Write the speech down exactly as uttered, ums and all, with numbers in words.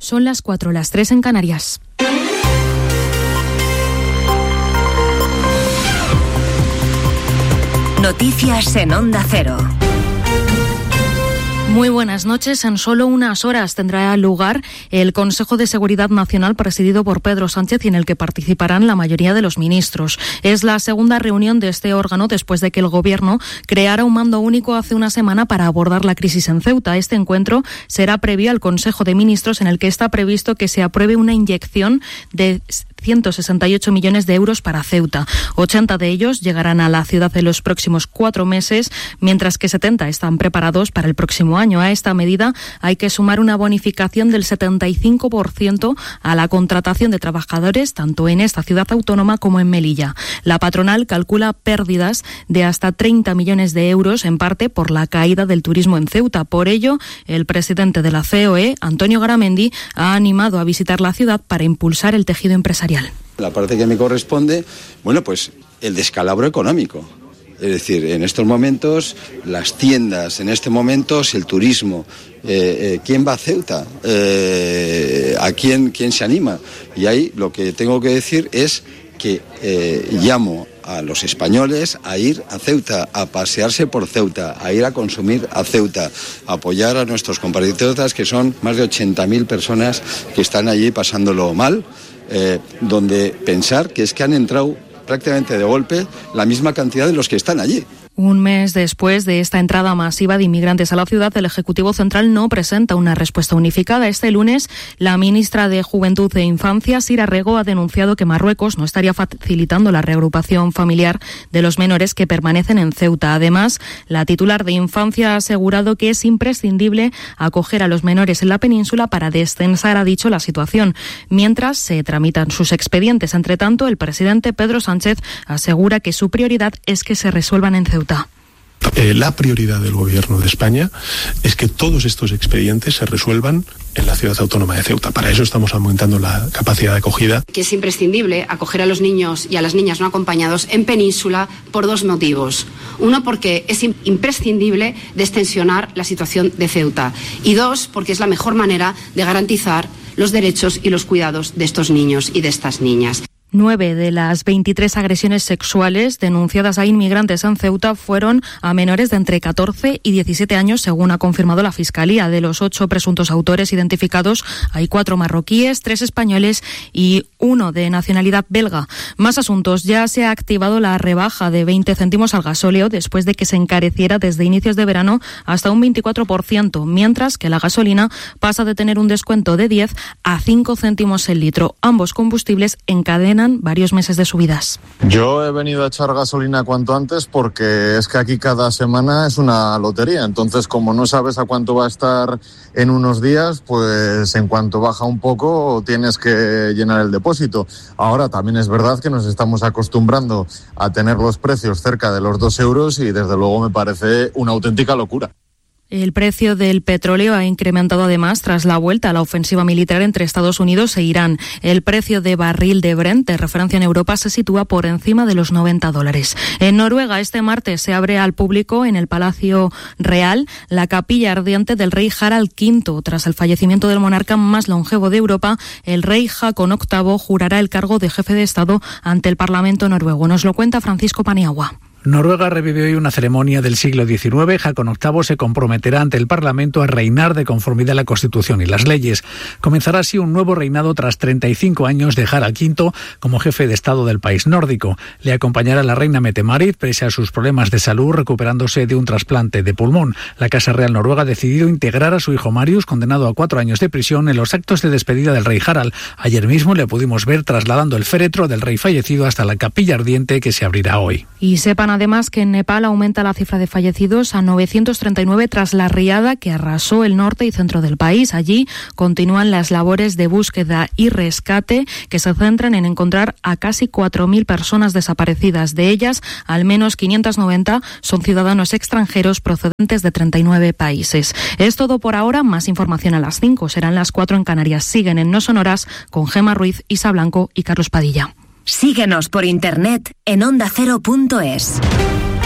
Son las cuatro, las tres en Canarias. Noticias en Onda Cero. Muy buenas noches. En solo unas horas tendrá lugar el Consejo de Seguridad Nacional presidido por Pedro Sánchez y en el que participarán la mayoría de los ministros. Es la segunda reunión de este órgano después de que el Gobierno creara un mando único hace una semana para abordar la crisis en Ceuta. Este encuentro será previo al Consejo de Ministros en el que está previsto que se apruebe una inyección de ciento sesenta y ocho millones de euros para Ceuta. ochenta de ellos llegarán a la ciudad en los próximos cuatro meses, mientras que setenta están preparados para el próximo año. A esta medida hay que sumar una bonificación del setenta y cinco por ciento a la contratación de trabajadores tanto en esta ciudad autónoma como en Melilla. La patronal calcula pérdidas de hasta treinta millones de euros, en parte por la caída del turismo en Ceuta. Por ello, el presidente de la C O E, Antonio Garamendi, ha animado a visitar la ciudad para impulsar el tejido empresarial. La parte que me corresponde, bueno, pues el descalabro económico. Es decir, en estos momentos, las tiendas, en este momento, el turismo. Eh, eh, ¿Quién va a Ceuta? Eh, ¿A quién, quién se anima? Y ahí lo que tengo que decir es que eh, llamo a los españoles a ir a Ceuta, a pasearse por Ceuta, a ir a consumir a Ceuta, a apoyar a nuestros compatriotas, que son más de ochenta mil personas que están allí pasándolo mal. Eh, donde pensar que es que han entrado prácticamente de golpe la misma cantidad de los que están allí. Un mes después de esta entrada masiva de inmigrantes a la ciudad, el Ejecutivo Central no presenta una respuesta unificada. Este lunes, la ministra de Juventud e Infancia, Sira Rego, ha denunciado que Marruecos no estaría facilitando la reagrupación familiar de los menores que permanecen en Ceuta. Además, la titular de Infancia ha asegurado que es imprescindible acoger a los menores en la península para descensar, ha dicho, la situación, mientras se tramitan sus expedientes. Entre tanto, el presidente Pedro Sánchez asegura que su prioridad es que se resuelvan en Ceuta. Eh, la prioridad del Gobierno de España es que todos estos expedientes se resuelvan en la ciudad autónoma de Ceuta. Para eso estamos aumentando la capacidad de acogida. Que es imprescindible acoger a los niños y a las niñas no acompañados en península por dos motivos. Uno, porque es imprescindible destensionar la situación de Ceuta. Y dos, porque es la mejor manera de garantizar los derechos y los cuidados de estos niños y de estas niñas. Nueve de las veintitrés agresiones sexuales denunciadas a inmigrantes en Ceuta fueron a menores de entre catorce y diecisiete años, según ha confirmado la Fiscalía. De los ocho presuntos autores identificados, hay cuatro marroquíes, tres españoles y uno de nacionalidad belga. Más asuntos. Ya se ha activado la rebaja de veinte céntimos al gasóleo después de que se encareciera desde inicios de verano hasta un veinticuatro por ciento, mientras que la gasolina pasa de tener un descuento de diez a cinco céntimos el litro. Ambos combustibles encadenan varios meses de subidas. Yo he venido a echar gasolina cuanto antes porque es que aquí cada semana es una lotería. Entonces, como no sabes a cuánto va a estar en unos días, pues en cuanto baja un poco tienes que llenar el depósito. Ahora también es verdad que nos estamos acostumbrando a tener los precios cerca de los dos euros y desde luego me parece una auténtica locura. El precio del petróleo ha incrementado además tras la vuelta a la ofensiva militar entre Estados Unidos e Irán. El precio de barril de Brent, de referencia en Europa, se sitúa por encima de los noventa dólares. En Noruega, este martes se abre al público en el Palacio Real la capilla ardiente del rey Harald quinto. Tras el fallecimiento del monarca más longevo de Europa, el rey Haakon octavo jurará el cargo de jefe de Estado ante el Parlamento noruego. Nos lo cuenta Francisco Paniagua. Noruega revive hoy una ceremonia del siglo diecinueve. Haakon octavo se comprometerá ante el Parlamento a reinar de conformidad a la Constitución y las leyes. Comenzará así un nuevo reinado tras treinta y cinco años de Harald quinto como jefe de Estado del país nórdico. Le acompañará la reina Mette-Marit, pese a sus problemas de salud, recuperándose de un trasplante de pulmón. La Casa Real noruega ha decidido integrar a su hijo Marius, condenado a cuatro años de prisión, en los actos de despedida del rey Harald. Ayer mismo le pudimos ver trasladando el féretro del rey fallecido hasta la capilla ardiente que se abrirá hoy. Y sepan además que en Nepal aumenta la cifra de fallecidos a novecientos treinta y nueve tras la riada que arrasó el norte y centro del país. Allí continúan las labores de búsqueda y rescate que se centran en encontrar a casi cuatro mil personas desaparecidas. De ellas, al menos quinientos noventa son ciudadanos extranjeros procedentes de treinta y nueve países. Es todo por ahora. Más información a las cinco. Serán las cuatro en Canarias. Siguen en No Sonoras con Gemma Ruiz, Isa Blanco y Carlos Padilla. Síguenos por internet en onda cero punto es.